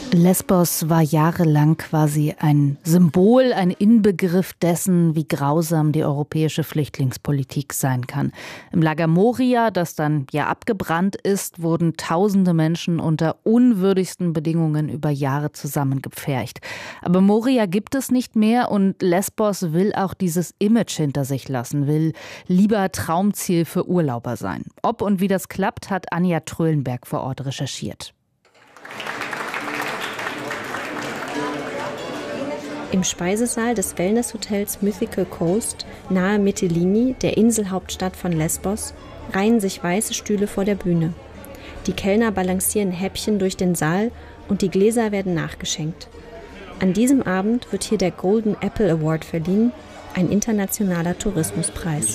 Lesbos war jahrelang quasi ein Symbol, ein Inbegriff dessen, wie grausam die europäische Flüchtlingspolitik sein kann. Im Lager Moria, das dann ja abgebrannt ist, wurden tausende Menschen unter unwürdigsten Bedingungen über Jahre zusammengepfercht. Aber Moria gibt es nicht mehr und Lesbos will auch dieses Image hinter sich lassen, will lieber Traumziel für Urlauber sein. Ob und wie das klappt, hat Anja Trölenberg vor Ort recherchiert. Im Speisesaal des Wellnesshotels Mythical Coast nahe Mytilini, der Inselhauptstadt von Lesbos, reihen sich weiße Stühle vor der Bühne. Die Kellner balancieren Häppchen durch den Saal und die Gläser werden nachgeschenkt. An diesem Abend wird hier der Golden Apple Award verliehen, ein internationaler Tourismuspreis.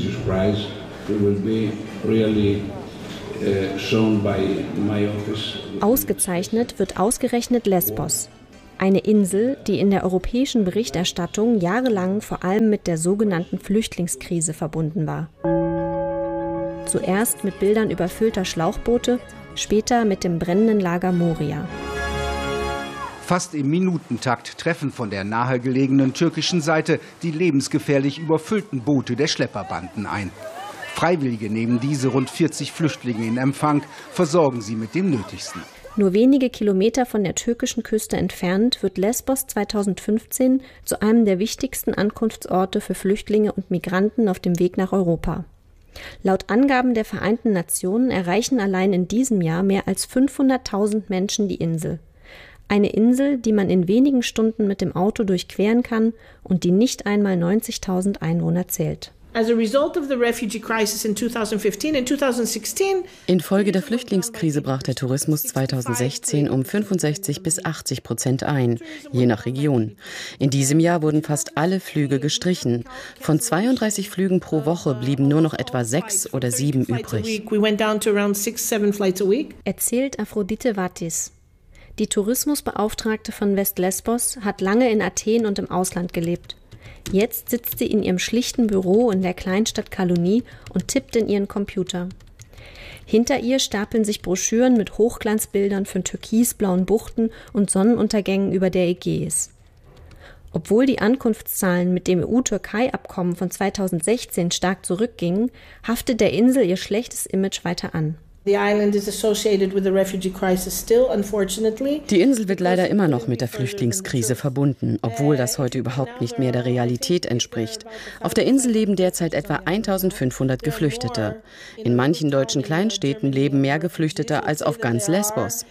Ausgezeichnet wird ausgerechnet Lesbos. Eine Insel, die in der europäischen Berichterstattung jahrelang vor allem mit der sogenannten Flüchtlingskrise verbunden war. Zuerst mit Bildern überfüllter Schlauchboote, später mit dem brennenden Lager Moria. Fast im Minutentakt treffen von der nahegelegenen türkischen Seite die lebensgefährlich überfüllten Boote der Schlepperbanden ein. Freiwillige nehmen diese rund 40 Flüchtlinge in Empfang, versorgen sie mit dem Nötigsten. Nur wenige Kilometer von der türkischen Küste entfernt wird Lesbos 2015 zu einem der wichtigsten Ankunftsorte für Flüchtlinge und Migranten auf dem Weg nach Europa. Laut Angaben der Vereinten Nationen erreichen allein in diesem Jahr mehr als 500.000 Menschen die Insel. Eine Insel, die man in wenigen Stunden mit dem Auto durchqueren kann und die nicht einmal 90.000 Einwohner zählt. Infolge der Flüchtlingskrise brach der Tourismus 2016 um 65% bis 80% ein, je nach Region. In diesem Jahr wurden fast alle Flüge gestrichen. Von 32 Flügen pro Woche blieben nur noch etwa 6 oder 7 übrig. Erzählt Aphrodite Vatis. Die Tourismusbeauftragte von West-Lesbos hat lange in Athen und im Ausland gelebt. Jetzt sitzt sie in ihrem schlichten Büro in der Kleinstadt Kaloni und tippt in ihren Computer. Hinter ihr stapeln sich Broschüren mit Hochglanzbildern von türkisblauen Buchten und Sonnenuntergängen über der Ägäis. Obwohl die Ankunftszahlen mit dem EU-Türkei-Abkommen von 2016 stark zurückgingen, haftet der Insel ihr schlechtes Image weiter an. Die Insel wird leider immer noch mit der Flüchtlingskrise verbunden, obwohl das heute überhaupt nicht mehr der Realität entspricht. Auf der Insel leben derzeit etwa 1.500 Geflüchtete. In manchen deutschen Kleinstädten leben mehr Geflüchtete als auf ganz Lesbos.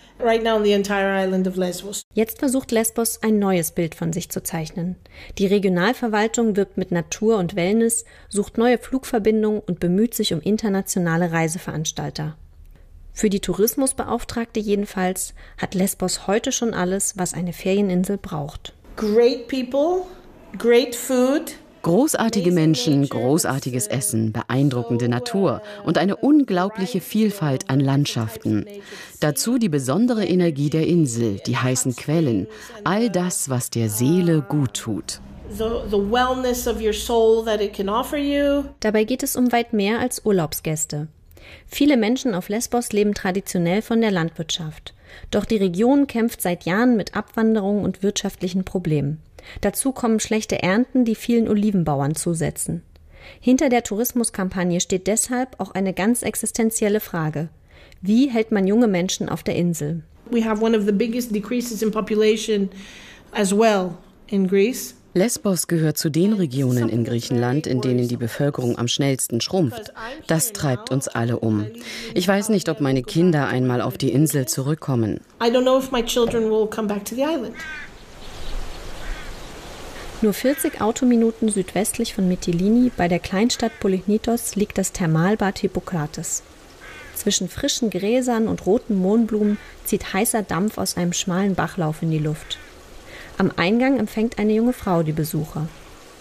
Jetzt versucht Lesbos ein neues Bild von sich zu zeichnen. Die Regionalverwaltung wirbt mit Natur und Wellness, sucht neue Flugverbindungen und bemüht sich um internationale Reiseveranstalter. Für die Tourismusbeauftragte jedenfalls hat Lesbos heute schon alles, was eine Ferieninsel braucht. Great people, great food. Großartige Menschen, großartiges Essen, beeindruckende Natur und eine unglaubliche Vielfalt an Landschaften. Dazu die besondere Energie der Insel, die heißen Quellen, all das, was der Seele gut tut. Dabei geht es um weit mehr als Urlaubsgäste. Viele Menschen auf Lesbos leben traditionell von der Landwirtschaft. Doch die Region kämpft seit Jahren mit Abwanderung und wirtschaftlichen Problemen. Dazu kommen schlechte Ernten, die vielen Olivenbauern zusetzen. Hinter der Tourismuskampagne steht deshalb auch eine ganz existenzielle Frage. Wie hält man junge Menschen auf der Insel? We have one of the biggest decreases in population as well in Greece. Lesbos gehört zu den Regionen in Griechenland, in denen die Bevölkerung am schnellsten schrumpft. Das treibt uns alle um. Ich weiß nicht, ob meine Kinder einmal auf die Insel zurückkommen. Nur 40 Autominuten südwestlich von Mytilini bei der Kleinstadt Polyknitos liegt das Thermalbad Hippokrates. Zwischen frischen Gräsern und roten Mohnblumen zieht heißer Dampf aus einem schmalen Bachlauf in die Luft. Am Eingang empfängt eine junge Frau die Besucher.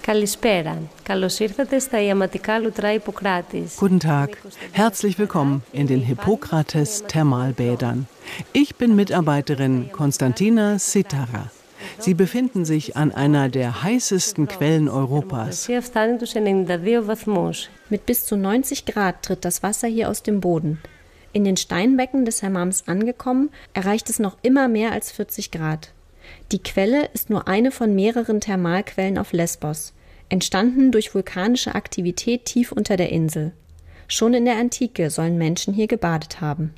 Guten Tag, herzlich willkommen in den Hippokrates Thermalbädern. Ich bin Mitarbeiterin Konstantina Sitara. Sie befinden sich an einer der heißesten Quellen Europas. Mit bis zu 90 Grad tritt das Wasser hier aus dem Boden. In den Steinbecken des Hammams angekommen, erreicht es noch immer mehr als 40 Grad. Die Quelle ist nur eine von mehreren Thermalquellen auf Lesbos, entstanden durch vulkanische Aktivität tief unter der Insel. Schon in der Antike sollen Menschen hier gebadet haben.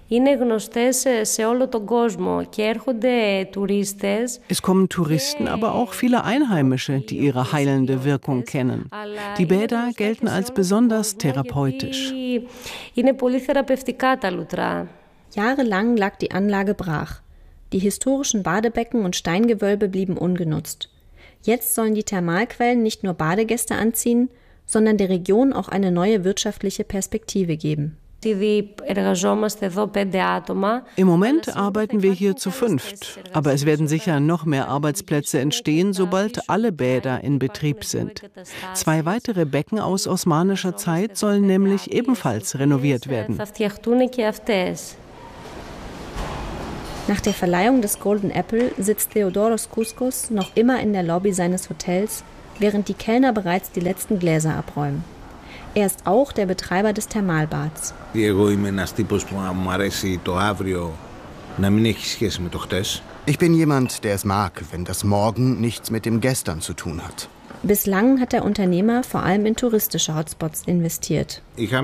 Es kommen Touristen, aber auch viele Einheimische, die ihre heilende Wirkung kennen. Die Bäder gelten als besonders therapeutisch. Jahrelang lag die Anlage brach. Die historischen Badebecken und Steingewölbe blieben ungenutzt. Jetzt sollen die Thermalquellen nicht nur Badegäste anziehen, sondern der Region auch eine neue wirtschaftliche Perspektive geben. Im Moment arbeiten wir hier zu 5, aber es werden sicher noch mehr Arbeitsplätze entstehen, sobald alle Bäder in Betrieb sind. 2 weitere Becken aus osmanischer Zeit sollen nämlich ebenfalls renoviert werden. Nach der Verleihung des Golden Apple sitzt Theodoros Kouskos noch immer in der Lobby seines Hotels, während die Kellner bereits die letzten Gläser abräumen. Er ist auch der Betreiber des Thermalbads. Ich bin jemand, der es mag, wenn das Morgen nichts mit dem Gestern zu tun hat. Bislang hat der Unternehmer vor allem in touristische Hotspots investiert.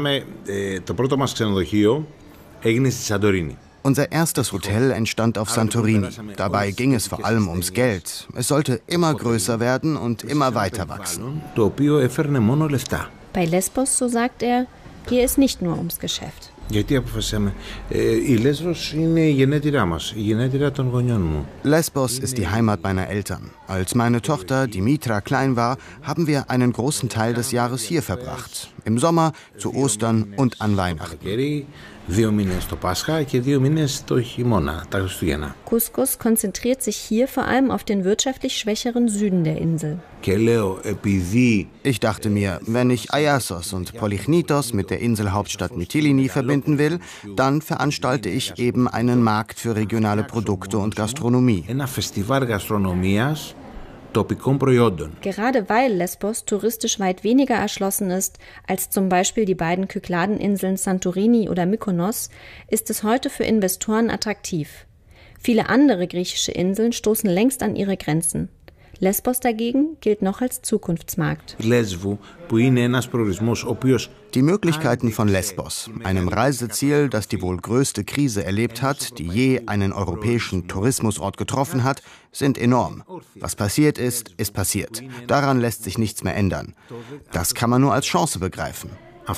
Unser erstes Hotel entstand auf Santorini. Dabei ging es vor allem ums Geld. Es sollte immer größer werden und immer weiter wachsen. Bei Lesbos, so sagt er, gehe es nicht nur ums Geschäft. Lesbos ist die Heimat meiner Eltern. Als meine Tochter Dimitra klein war, haben wir einen großen Teil des Jahres hier verbracht. Im Sommer, zu Ostern und an Weihnachten. 2 μήνες το Πάσχα και 2 μήνες το χειμώνα, τα Χριστούγεννα. Kouskos konzentriert sich hier vor allem auf den wirtschaftlich schwächeren Süden der Insel. Ich dachte mir, wenn ich Aiassos und Polychnitos mit der Inselhauptstadt Mytilini verbinden will, dann veranstalte ich eben einen Markt für regionale Produkte und Gastronomie. Gerade weil Lesbos touristisch weit weniger erschlossen ist als zum Beispiel die beiden Kykladeninseln Santorini oder Mykonos, ist es heute für Investoren attraktiv. Viele andere griechische Inseln stoßen längst an ihre Grenzen. Lesbos dagegen gilt noch als Zukunftsmarkt. Die Möglichkeiten von Lesbos, einem Reiseziel, das die wohl größte Krise erlebt hat, die je einen europäischen Tourismusort getroffen hat, sind enorm. Was passiert ist, ist passiert. Daran lässt sich nichts mehr ändern. Das kann man nur als Chance begreifen.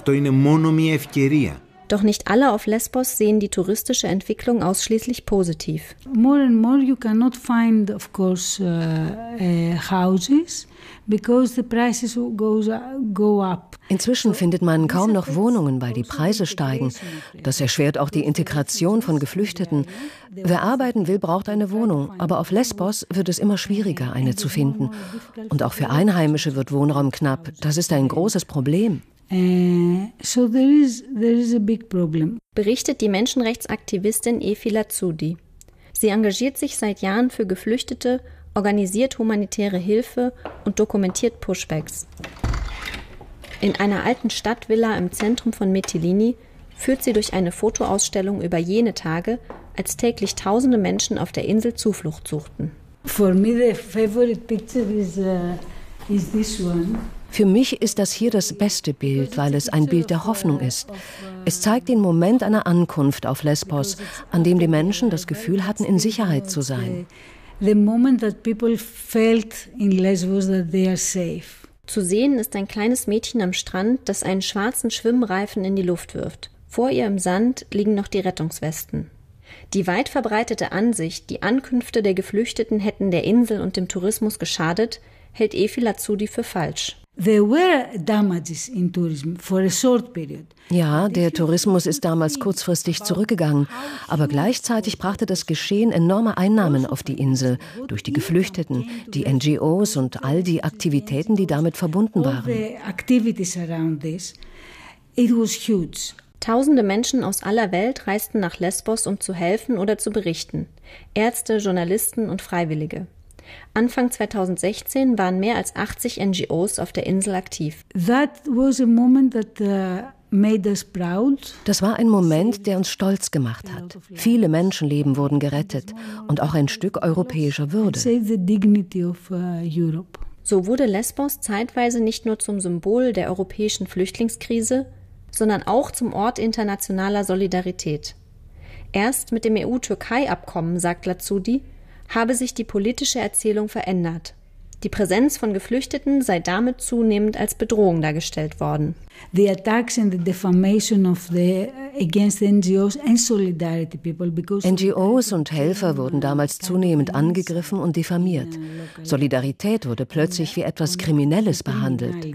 Doch nicht alle auf Lesbos sehen die touristische Entwicklung ausschließlich positiv. More and more you cannot find, of course, houses because the prices go up. Inzwischen findet man kaum noch Wohnungen, weil die Preise steigen. Das erschwert auch die Integration von Geflüchteten. Wer arbeiten will, braucht eine Wohnung. Aber auf Lesbos wird es immer schwieriger, eine zu finden. Und auch für Einheimische wird Wohnraum knapp. Das ist ein großes Problem. So there is a big problem. Berichtet die Menschenrechtsaktivistin Efi Lazzoudi. Sie engagiert sich seit Jahren für Geflüchtete, organisiert humanitäre Hilfe und dokumentiert Pushbacks. In einer alten Stadtvilla im Zentrum von Mytilini führt sie durch eine Fotoausstellung über jene Tage, als täglich tausende Menschen auf der Insel Zuflucht suchten. For me the favorite picture is this one. Für mich ist das hier das beste Bild, weil es ein Bild der Hoffnung ist. Es zeigt den Moment einer Ankunft auf Lesbos, an dem die Menschen das Gefühl hatten, in Sicherheit zu sein. The moment that people felt in Lesbos that they are safe. Zu sehen ist ein kleines Mädchen am Strand, das einen schwarzen Schwimmreifen in die Luft wirft. Vor ihr im Sand liegen noch die Rettungswesten. Die weit verbreitete Ansicht, die Ankünfte der Geflüchteten hätten der Insel und dem Tourismus geschadet, hält Efi Lazzoudi für falsch. Ja, der Tourismus ist damals kurzfristig zurückgegangen, aber gleichzeitig brachte das Geschehen enorme Einnahmen auf die Insel durch die Geflüchteten, die NGOs und all die Aktivitäten, die damit verbunden waren. Tausende Menschen aus aller Welt reisten nach Lesbos, um zu helfen oder zu berichten. Ärzte, Journalisten und Freiwillige. Anfang 2016 waren mehr als 80 NGOs auf der Insel aktiv. That was a moment that Das war ein Moment, der uns stolz gemacht hat. Viele Menschenleben wurden gerettet und auch ein Stück europäischer Würde. So wurde Lesbos zeitweise nicht nur zum Symbol der europäischen Flüchtlingskrise, sondern auch zum Ort internationaler Solidarität. Erst mit dem EU-Türkei-Abkommen, sagt Lazzoudi, habe sich die politische Erzählung verändert. Die Präsenz von Geflüchteten sei damit zunehmend als Bedrohung dargestellt worden. The attacks and the defamation against NGOs and solidarity people because NGOs und Helfer wurden damals zunehmend angegriffen und diffamiert. Solidarität wurde plötzlich wie etwas Kriminelles behandelt.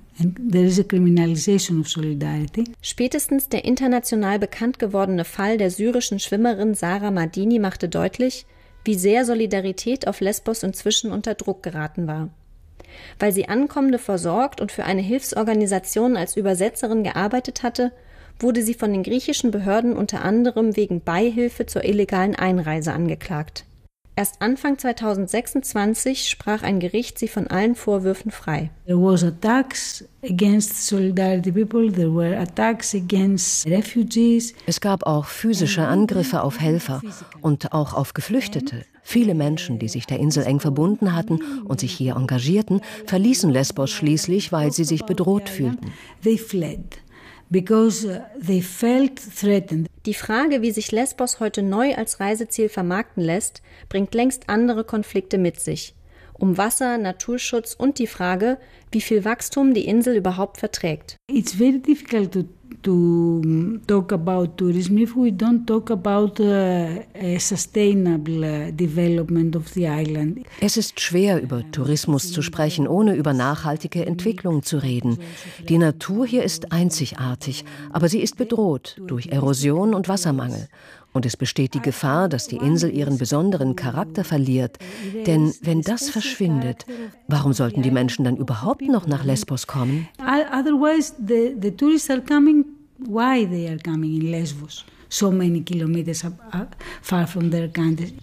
Spätestens der international bekannt gewordene Fall der syrischen Schwimmerin Sara Mardini machte deutlich, wie sehr Solidarität auf Lesbos inzwischen unter Druck geraten war. Weil sie Ankommende versorgt und für eine Hilfsorganisation als Übersetzerin gearbeitet hatte, wurde sie von den griechischen Behörden unter anderem wegen Beihilfe zur illegalen Einreise angeklagt. Erst Anfang 2026 sprach ein Gericht sie von allen Vorwürfen frei. There was attacks against solidarity people, there were attacks against refugees. Es gab auch physische Angriffe auf Helfer und auch auf Geflüchtete. Viele Menschen, die sich der Insel eng verbunden hatten und sich hier engagierten, verließen Lesbos schließlich, weil sie sich bedroht fühlten. They fled. Because they felt threatened. Die Frage, wie sich Lesbos heute neu als Reiseziel vermarkten lässt, bringt längst andere Konflikte mit sich. Um Wasser, Naturschutz und die Frage, wie viel Wachstum die Insel überhaupt verträgt. It's very difficult to talk about tourism if we don't talk about a sustainable development of the island. Es ist schwer, über Tourismus zu sprechen, ohne über nachhaltige Entwicklung zu reden. Die Natur hier ist einzigartig, aber sie ist bedroht durch Erosion und Wassermangel. Und es besteht die Gefahr, dass die Insel ihren besonderen Charakter verliert. Denn wenn das verschwindet, warum sollten die Menschen dann überhaupt noch nach Lesbos kommen? Otherwise, the tourists are coming. Why they are coming in Lesbos? So many kilometers far from their country.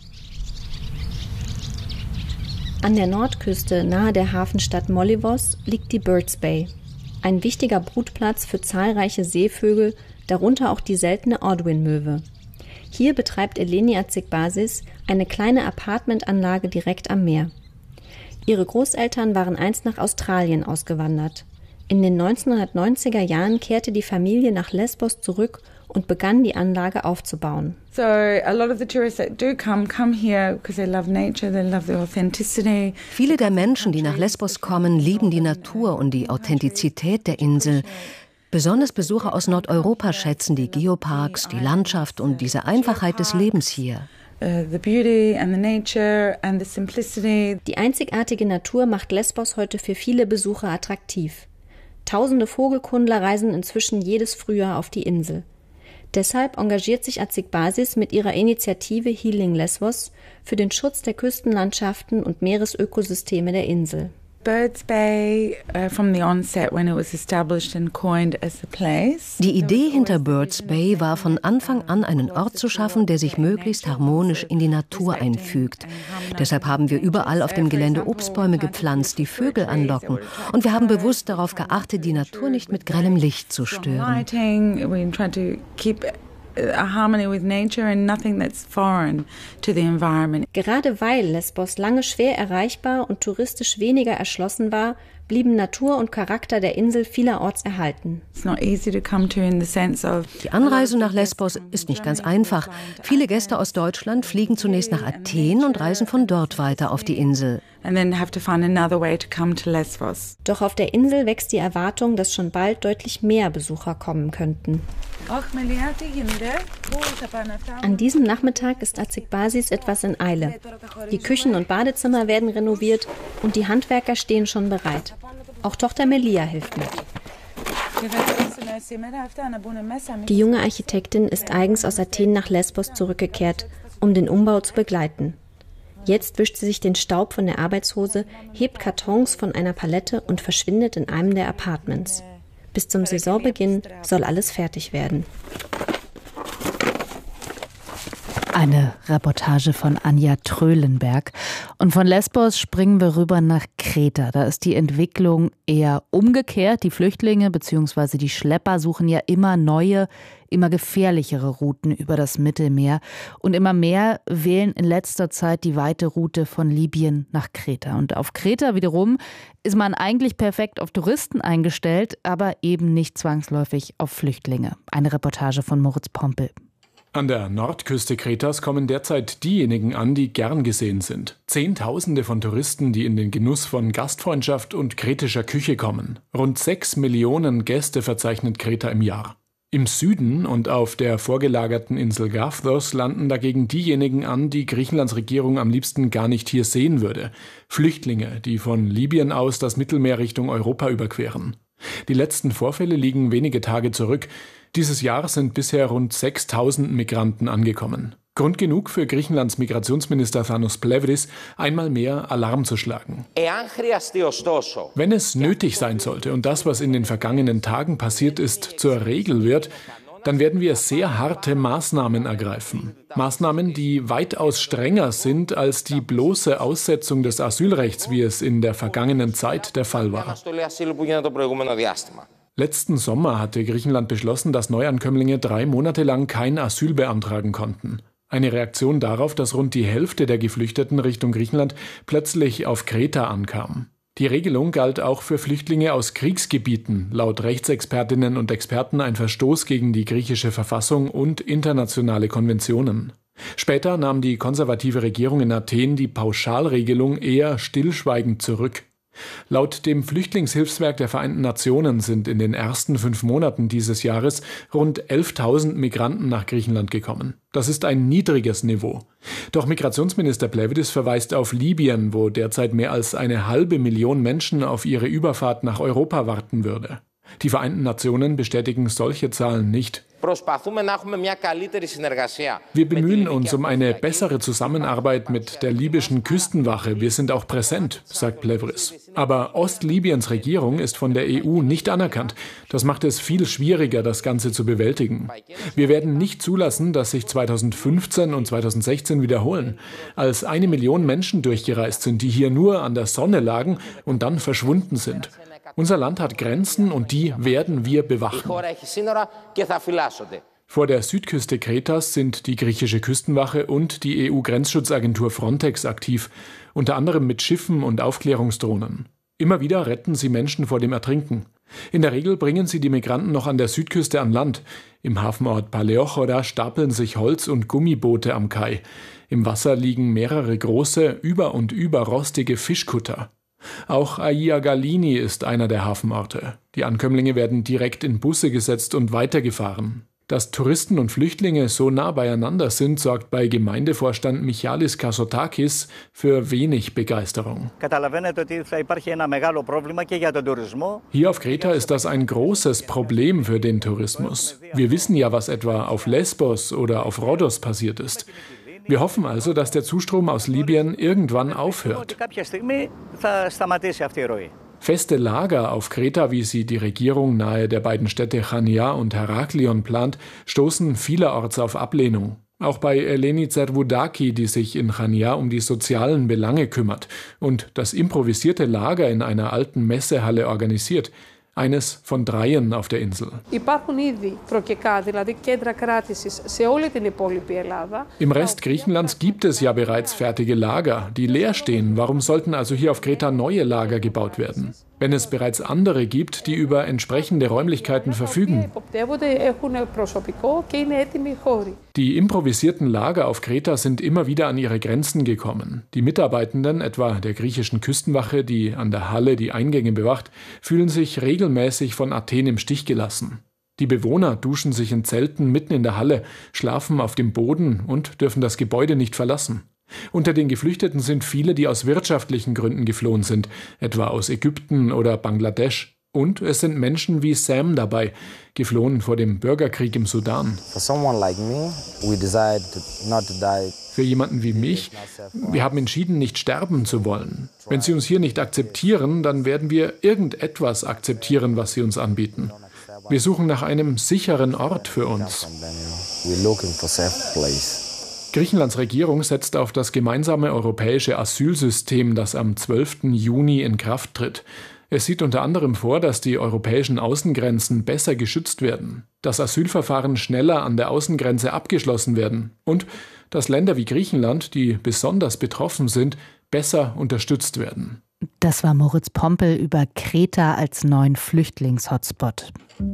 An der Nordküste nahe der Hafenstadt Molyvos liegt die Birds Bay. Ein wichtiger Brutplatz für zahlreiche Seevögel, darunter auch die seltene Ordwin-Möwe. Hier betreibt Eleni Atsik-Basis eine kleine Apartmentanlage direkt am Meer. Ihre Großeltern waren einst nach Australien ausgewandert. In den 1990er Jahren kehrte die Familie nach Lesbos zurück und begann, die Anlage aufzubauen. So a lot of the tourists that do come here because they love nature, they love the authenticity. Viele der Menschen, die nach Lesbos kommen, lieben die Natur und die Authentizität der Insel. Besonders Besucher aus Nordeuropa schätzen die Geoparks, die Landschaft und diese Einfachheit des Lebens hier. The beauty and the nature and the simplicity. Die einzigartige Natur macht Lesbos heute für viele Besucher attraktiv. Tausende Vogelkundler reisen inzwischen jedes Frühjahr auf die Insel. Deshalb engagiert sich Atsik-Basis mit ihrer Initiative Healing Lesbos für den Schutz der Küstenlandschaften und Meeresökosysteme der Insel. Birds Bay, from the onset when it was established and coined as a place. Die Idee hinter Birds Bay war von Anfang an, einen Ort zu schaffen, der sich möglichst harmonisch in die Natur einfügt. Deshalb haben wir überall auf dem Gelände Obstbäume gepflanzt, die Vögel anlocken. Und wir haben bewusst darauf geachtet, die Natur nicht mit grellem Licht zu stören. A harmony with nature and nothing that's foreign to the environment. Gerade weil Lesbos lange schwer erreichbar und touristisch weniger erschlossen war, blieben Natur und Charakter der Insel vielerorts erhalten. It's not easy to come to in the sense of. Die Anreise nach Lesbos ist nicht ganz einfach. Viele Gäste aus Deutschland fliegen zunächst nach Athen und reisen von dort weiter auf die Insel. And then have to find another way to come to Lesbos. Doch auf der Insel wächst die Erwartung, dass schon bald deutlich mehr Besucher kommen könnten. An diesem Nachmittag ist Atsik-Basis etwas in Eile. Die Küchen und Badezimmer werden renoviert und die Handwerker stehen schon bereit. Auch Tochter Melia hilft mit. Die junge Architektin ist eigens aus Athen nach Lesbos zurückgekehrt, um den Umbau zu begleiten. Jetzt wischt sie sich den Staub von der Arbeitshose, hebt Kartons von einer Palette und verschwindet in einem der Apartments. Bis zum Saisonbeginn soll alles fertig werden. Eine Reportage von Anja Trölenberg. Und von Lesbos springen wir rüber nach Kreta. Da ist die Entwicklung eher umgekehrt. Die Flüchtlinge bzw. die Schlepper suchen ja immer neue, immer gefährlichere Routen über das Mittelmeer. Und immer mehr wählen in letzter Zeit die weite Route von Libyen nach Kreta. Und auf Kreta wiederum ist man eigentlich perfekt auf Touristen eingestellt, aber eben nicht zwangsläufig auf Flüchtlinge. Eine Reportage von Moritz Pompel. An der Nordküste Kretas kommen derzeit diejenigen an, die gern gesehen sind. Zehntausende von Touristen, die in den Genuss von Gastfreundschaft und kretischer Küche kommen. Rund 6 Millionen Gäste verzeichnet Kreta im Jahr. Im Süden und auf der vorgelagerten Insel Gavdos landen dagegen diejenigen an, die Griechenlands Regierung am liebsten gar nicht hier sehen würde. Flüchtlinge, die von Libyen aus das Mittelmeer Richtung Europa überqueren. Die letzten Vorfälle liegen wenige Tage zurück. Dieses Jahr sind bisher rund 6.000 Migranten angekommen. Grund genug für Griechenlands Migrationsminister Thanos Plevris, einmal mehr Alarm zu schlagen. Wenn es nötig sein sollte und das, was in den vergangenen Tagen passiert ist, zur Regel wird, dann werden wir sehr harte Maßnahmen ergreifen. Maßnahmen, die weitaus strenger sind als die bloße Aussetzung des Asylrechts, wie es in der vergangenen Zeit der Fall war. Letzten Sommer hatte Griechenland beschlossen, dass Neuankömmlinge 3 Monate lang kein Asyl beantragen konnten. Eine Reaktion darauf, dass rund die Hälfte der Geflüchteten Richtung Griechenland plötzlich auf Kreta ankam. Die Regelung galt auch für Flüchtlinge aus Kriegsgebieten, laut Rechtsexpertinnen und Experten ein Verstoß gegen die griechische Verfassung und internationale Konventionen. Später nahm die konservative Regierung in Athen die Pauschalregelung eher stillschweigend zurück. Laut dem Flüchtlingshilfswerk der Vereinten Nationen sind in den ersten 5 Monaten dieses Jahres rund 11.000 Migranten nach Griechenland gekommen. Das ist ein niedriges Niveau. Doch Migrationsminister Plevris verweist auf Libyen, wo derzeit mehr als 500.000 Menschen auf ihre Überfahrt nach Europa warten würde. Die Vereinten Nationen bestätigen solche Zahlen nicht. Wir bemühen uns um eine bessere Zusammenarbeit mit der libyschen Küstenwache. Wir sind auch präsent, sagt Plevris. Aber Ostlibyens Regierung ist von der EU nicht anerkannt. Das macht es viel schwieriger, das Ganze zu bewältigen. Wir werden nicht zulassen, dass sich 2015 und 2016 wiederholen, als 1 Million Menschen durchgereist sind, die hier nur an der Sonne lagen und dann verschwunden sind. Unser Land hat Grenzen und die werden wir bewachen. Vor der Südküste Kretas sind die griechische Küstenwache und die EU-Grenzschutzagentur Frontex aktiv, unter anderem mit Schiffen und Aufklärungsdrohnen. Immer wieder retten sie Menschen vor dem Ertrinken. In der Regel bringen sie die Migranten noch an der Südküste an Land. Im Hafenort Paleochora stapeln sich Holz- und Gummiboote am Kai. Im Wasser liegen mehrere große, über und über rostige Fischkutter. Auch Aia Galini ist einer der Hafenorte. Die Ankömmlinge werden direkt in Busse gesetzt und weitergefahren. Dass Touristen und Flüchtlinge so nah beieinander sind, sorgt bei Gemeindevorstand Michalis Kassotakis für wenig Begeisterung. Hier auf Kreta ist das ein großes Problem für den Tourismus. Wir wissen ja, was etwa auf Lesbos oder auf Rhodos passiert ist. Wir hoffen also, dass der Zustrom aus Libyen irgendwann aufhört. Feste Lager auf Kreta, wie sie die Regierung nahe der beiden Städte Chania und Heraklion plant, stoßen vielerorts auf Ablehnung. Auch bei Eleni Zervoudaki, die sich in Chania um die sozialen Belange kümmert und das improvisierte Lager in einer alten Messehalle organisiert. Eines von 3 auf der Insel. Im Rest Griechenlands gibt es ja bereits fertige Lager, die leer stehen. Warum sollten also hier auf Kreta neue Lager gebaut werden? Wenn es bereits andere gibt, die über entsprechende Räumlichkeiten verfügen. Die improvisierten Lager auf Kreta sind immer wieder an ihre Grenzen gekommen. Die Mitarbeitenden, etwa der griechischen Küstenwache, die an der Halle die Eingänge bewacht, fühlen sich regelmäßig von Athen im Stich gelassen. Die Bewohner duschen sich in Zelten mitten in der Halle, schlafen auf dem Boden und dürfen das Gebäude nicht verlassen. Unter den Geflüchteten sind viele, die aus wirtschaftlichen Gründen geflohen sind, etwa aus Ägypten oder Bangladesch. Und es sind Menschen wie Sam dabei, geflohen vor dem Bürgerkrieg im Sudan. Für jemanden wie mich, wir haben entschieden, nicht sterben zu wollen. Wenn sie uns hier nicht akzeptieren, dann werden wir irgendetwas akzeptieren, was sie uns anbieten. Wir suchen nach einem sicheren Ort für uns. Griechenlands Regierung setzt auf das gemeinsame europäische Asylsystem, das am 12. Juni in Kraft tritt. Es sieht unter anderem vor, dass die europäischen Außengrenzen besser geschützt werden, dass Asylverfahren schneller an der Außengrenze abgeschlossen werden und dass Länder wie Griechenland, die besonders betroffen sind, besser unterstützt werden. Das war Moritz Pompel über Kreta als neuen Flüchtlingshotspot.